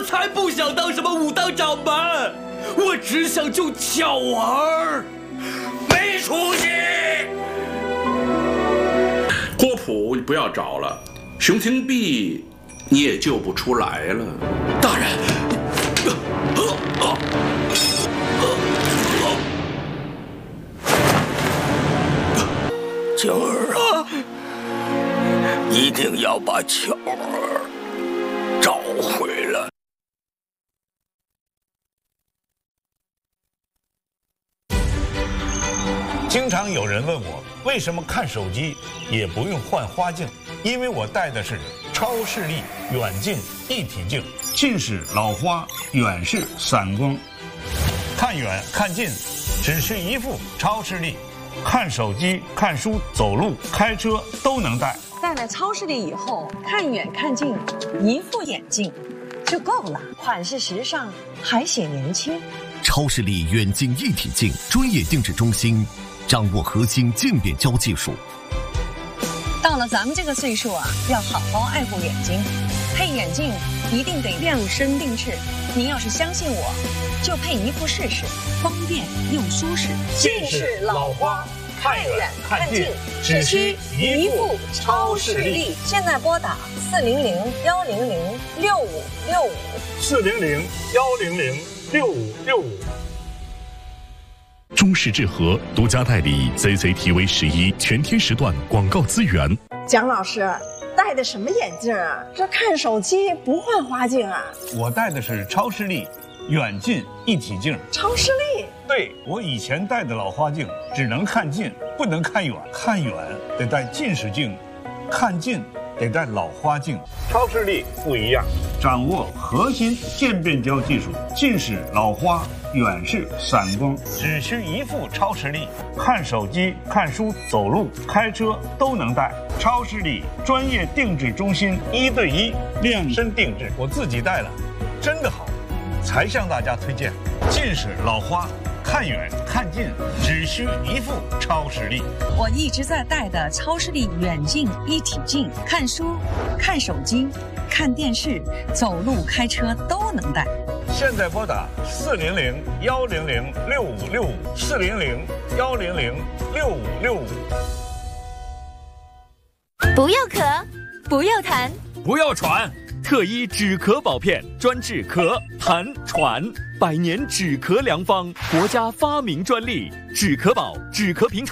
才不想当什么武当掌门，我只想救巧儿。没出息！ 郭璞，你不要找了，熊廷弼你也救不出来了。 大人， 晴儿啊，一定要把巧儿找回来。 经常有人问我，为什么看手机也不用换花镜？因为我戴的是超视力远近一体镜，近视、老花，远视、散光，看远看近，只需一副超视力，看手机、看书、走路、开车都能戴。 戴了超视力以后，看远看近，一副眼镜就够了，款式时尚，还显年轻。 超视力远近一体镜专业定制中心，掌握核心渐变焦技术。 到了咱们这个岁数啊，要好好爱护眼睛，配眼镜一定得量身定制。您要是相信我，就配一副试试，方便又舒适。 近视、老花，看远看近，只需一副超视力。 现在拨打 400-100-6565，400-100-6565。 中视智和独家代理 CCTV11全天时段广告资源。 蒋老师戴的什么眼镜啊？这看手机不换花镜啊？ 我戴的是超视力远近一体镜。 超视力？ 对，我以前戴的老花镜只能看近，不能看远，看远得戴近视镜，看近得戴老花镜。超视力不一样，掌握核心渐变焦技术，近视、老花、远视、散光，只需一副超视力，看手机、看书、走路、开车都能戴。超视力专业定制中心，1对1量身定制，我自己戴了，真的好，才向大家推荐。近视、老花，看远看近，只需一副超视力。 我一直在戴的超视力远近一体镜，看书、看手机、看电视、走路、开车都能戴。 现在拨打400-100-6565，400-100-6565。 不要咳，不要痰， 不要喘，特医止咳宝片专治咳、痰、喘，100年止咳良方，国家发明专利，止咳宝、止咳平